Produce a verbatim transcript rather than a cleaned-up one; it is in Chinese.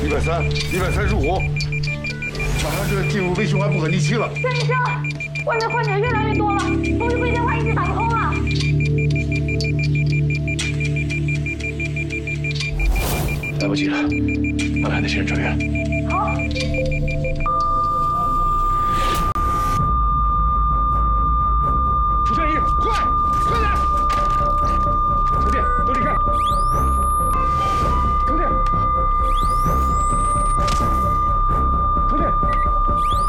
一百三，一百三十五，马上就要进入微循环不可逆期了。 郑医生，外面患者越来越多了，头一回电话一直打不通啊。 来不及了，安排那些人转院。 好。